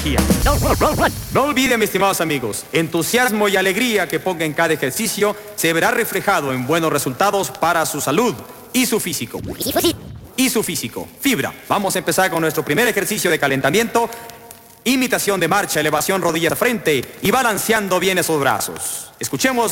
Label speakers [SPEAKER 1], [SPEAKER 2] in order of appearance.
[SPEAKER 1] energía. No olviden, mis estimados amigos, entusiasmo y alegría que ponga en cada ejercicio se verá reflejado en buenos resultados para su salud y su físico. Fibra. Vamos a empezar con nuestro primer ejercicio de calentamiento. Imitación de marcha, elevación rodillas a frente y balanceando bien esos brazos. Escuchemos